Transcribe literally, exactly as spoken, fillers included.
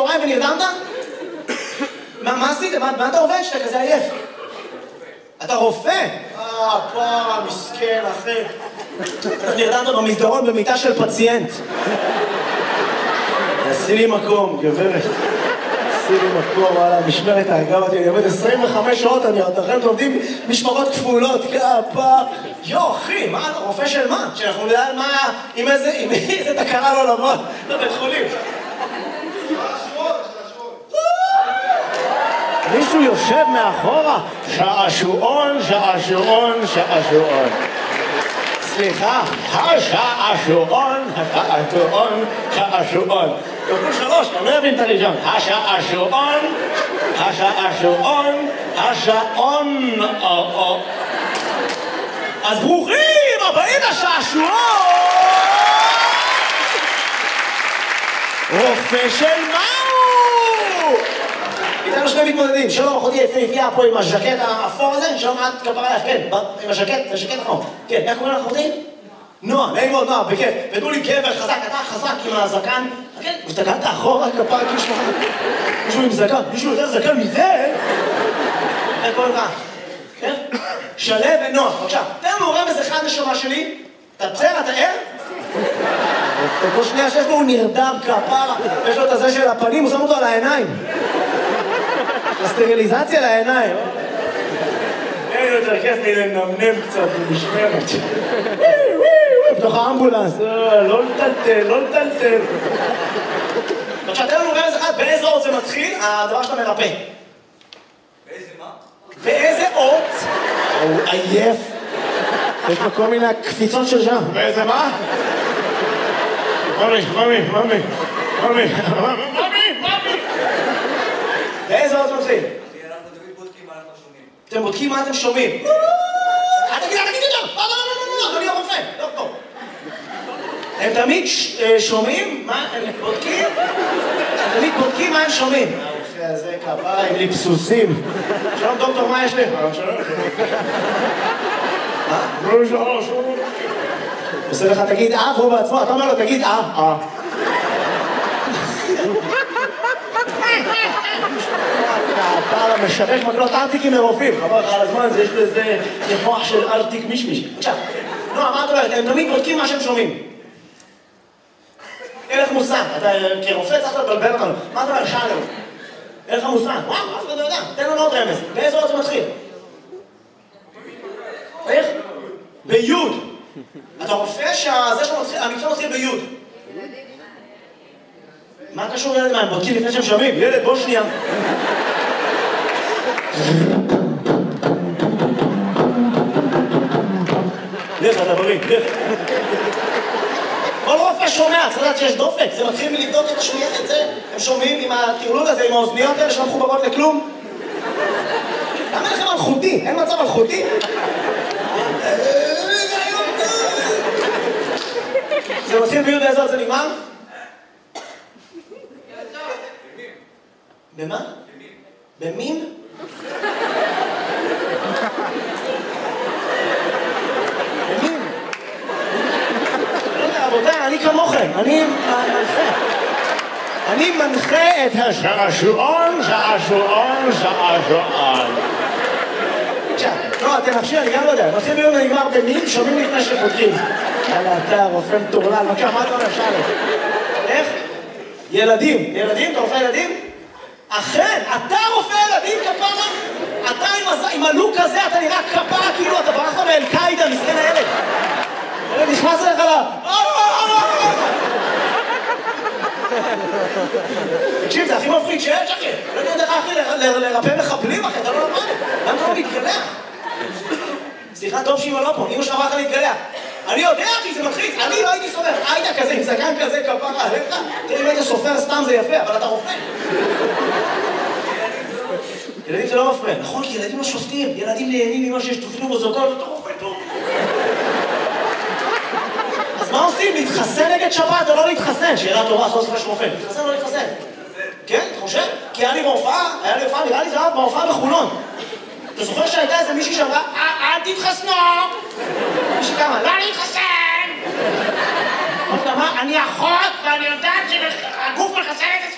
צהריים ונרדמת? מה עשית? מה אתה עובד שאתה כזה עייף? אתה רופא? אה, פעם, מסכן, אחי. נרדמת במסדרון במיטה של פציינט. עשי לי מקום, גברת. עשי לי מקום, וואלה, משמרת ההגב אותי, אני עובד עשרים וחמש שעות, אני עוד לכם לומדים משמרות כפולות, כפה. יו, אחי, מה, רופא של מה? שאנחנו נדע על מה, עם איזה, עם איזה תקרה לא לבוא, לבית חולים. מישהו יושב מאחורה, שעשועון, שעשועון, שעשועון. סליחה, השעשועון, השעשועון, שעשועון. תוכלו שלוש, אני לא אבין את הראשון. השעשועון, השעשועון, השעון. אז ברוכים הבאים לשעשועון! רופא של מהו? איתנו שני מתמודדים, שלום אחותי יפהפייה פה עם הז'קט האפור הזה, שלום את כפרה לך, כן, עם הז'קט, זה ז'קט אחור. כן, איך קוראים לך אחותי? נועה, נעים מאוד נועה, בכיף. ותנו לי גבר חזק, אתה חזק עם הזקן. כן, ושתגעת אחורה כפרה כאילו מישהו עם זקן, מישהו יותר זקן מזה? איך קוראים לך? כן? שלו ונועה, בבקשה. תן לנו רמז אחד נשמה שלי. אתה בסדר, אתה ער? כל שנייה שיש לו הוא נרדם כפרה, יש לו את הזה של הפנים, הוא שם אותו על העיניים. הסטריליזציה לעיניים. אין יותר כיף מלנמנם קצת במשמרת. בתוך האמבולנס, לא לטלטל, לא לטלטל. עכשיו, תן לנו רמז אחד, באיזה אות זה מתחיל, הדבר שאתה מרפא. באיזה מה? באיזה אות? הוא עייף. יש לו כל מיני קפיצות של שם. באיזה מה? ממי, ממי, ממי, ממי, ממי, ממי. באיזה אות מתחיל? אנחנו תמיד בודקים מה אנחנו שומעים. אתם בודקים מה אתם שומעים. אל תגיד, אל תגיד יותר! לא, לא, לא, לא, אדוני הרופא, לא פה. הם תמיד שומעים מה הם בודקים? הם תמיד בודקים מה הם שומעים. הרופא הזה כפיים לי פסוסים. שלום דוקטור, מה יש לי? מה? לא שלום, שלום. עושה לך, תגיד אה, והוא בעצמו, אתה אומר לו, תגיד אה, אה. אתה משווק מקלות ארטיקים מרופאים. חבר לך על הזמן, יש לזה יפוח של ארטיק מישמיש. עכשיו, נועה, מה את אומרת? הם תמיד בודקים מה שהם שומעים. אין לך מושג. אתה כרופא צריך לבלבל אותנו. מה אתה אומר? שאלנו. אין לך מושג. וואו, אף אחד לא יודע. תן לנו עוד רמז. באיזה אות זה מתחיל? איך? ביוד. אתה רופא שהמקצוע מתחיל ביוד. מה קשור ילד? מה, הם בודקים לפני שהם שומעים? ילד, בוא שנייה. לך, אתה בריא, לך. כל רופא שומע, צריך לדעת שיש דופק. זה מתחיל מלבדוק את השמיעה, את זה. הם שומעים עם הטרלול הזה, עם האוזניות האלה שלא מחוברות לכלום. למה לכם אלחוטי? אין מצב אלחוטי? זה מתחיל ביוד באיזה עוד זה נגמר? במה? במין? במין? לא יודע, רבותיי, אני כמוכם, אני מנחה. אני מנחה את שעשועון, שעשועון, שעשועון. עכשיו, לא, תנחשי, אני גם לא יודע. מתחיל ביום ונגמר במין, שומעים לפני שפותחים. יאללה, אתה רופא מטורלל, בבקשה, מה אתה אומר, שאלה? איך? ילדים. ילדים? אתה רופא ילדים? אכן, אתה רופא ילדים כפרה? אתה עם הלוק הזה, אתה נראה כפרה כאילו אתה ברחת מאל-קאידה, מסכן הילד. ילד נכנס אליך לה... תקשיב, זה הכי מפחיד שיש, אחי. לא יודע לך, אחי, לרפא מחבלים, אחי, אתה לא למד. למה אתה לא מתגלח? סליחה, טוב שאמא לא פה, אמא שלך אמרה לך להתגלח. אני יודע, כי זה מלחיץ, אני לא הייתי סופר. היית כזה, עם זקן כזה, כפרה עליך. תראי, אם היית סופר סתם זה יפה, אבל אתה רופא. ילדים זה לא מפריע. נכון, כי ילדים לא שופטים. ילדים נהנים ממה שיש תופנו בזוגות, אתה רופא טוב. אז מה עושים? להתחסן נגד שבת או לא להתחסן? שאלה טובה, סוף סוף יש רופא. להתחסן או לא להתחסן? כן, אתה חושב? כי היה לי בהופעה, היה לי הופעה, נראה לי זה היה בהופעה בחולון. אתה זוכר שהייתה איזה מישהי שאמרה, אל תתחסנו! מישהי כמה, לא להתחסן! עוד אמרה, אני אחות ואני יודעת שהגוף מחסן את עצמי